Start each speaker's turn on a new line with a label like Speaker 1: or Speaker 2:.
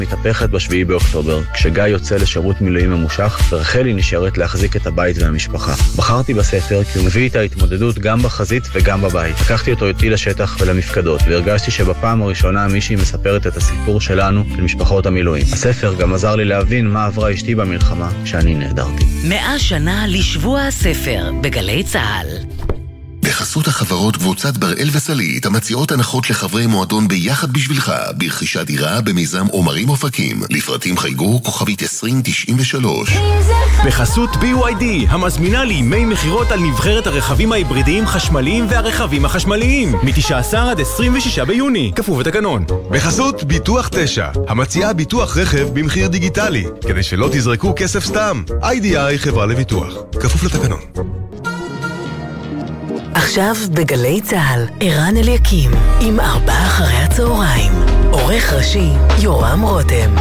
Speaker 1: מתהפכת ב7 באוקטובר, כשגיא יוצא לשירות מילואים ממושך, ורחלי נשארת להחזיק את הבית והמשפחה. בחרתי בספר כי הוא מביא את ההתמודדות גם בחזית וגם בבית. לקחתי אותו איתי לשטח ולמפקדות, והרגשתי שבפעם הראשונה מישהי מספרת את הסיפור שלנו, של משפחות המילואים. הספר גם עזר לי להבין מה עברה אשתי במלחמה שאני נהדרתי.
Speaker 2: 100 שנה לשבוע הספר בגלי צהל.
Speaker 3: בחסות החברות קבוצת בראל וסלית המציעות הנחות לחברי מועדון ביחד בשבילך ברכישת דירה במיזם עומרים אופקים. לפרטים חייגו כוכבית 2093.
Speaker 4: בחסות BYD המזמינה לימי מחירות על נבחרת הרכבים ההיברידיים חשמליים והרכבים החשמליים מ-19 עד 26 ביוני, כפוף לתקנון.
Speaker 5: בחסות ביטוח 9 המציעה ביטוח רכב במחיר דיגיטלי כדי שלא תזרקו כסף סתם. IDI חברה לביטוח, כפוף לתקנון.
Speaker 2: עכשיו בגלי צהל, ערן אליקים עם 4 אחרי הצהריים. עורך ראשי יורם רותם.